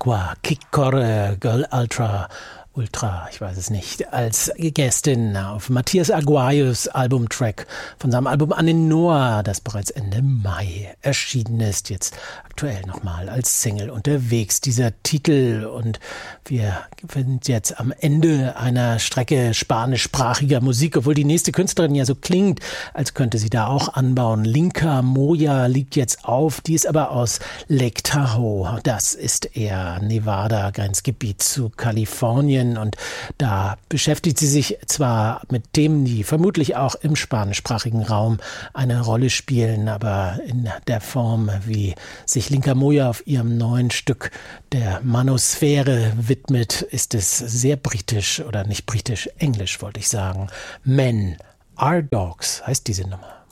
Aqua, Kikore, Girl Ultra, ich weiß es nicht, als Gästin auf Matthias Aguayos Albumtrack von seinem Album Anenoa, das bereits Ende Mai erschienen ist, jetzt aktuell nochmal als Single unterwegs, dieser Titel. Und wir sind jetzt am Ende einer Strecke spanischsprachiger Musik, obwohl die nächste Künstlerin ja so klingt, als könnte sie da auch anbauen. Linka Moya liegt jetzt auf, die ist aber aus Lake Tahoe, das ist eher Nevada, Grenzgebiet zu Kalifornien. Und da beschäftigt sie sich zwar mit Themen, die vermutlich auch im spanischsprachigen Raum eine Rolle spielen, aber in der Form, wie sich Linka Moya auf ihrem neuen Stück der Manosphäre widmet, ist es sehr britisch, oder nicht britisch, englisch wollte ich sagen. Men are Dogs heißt diese Nummer.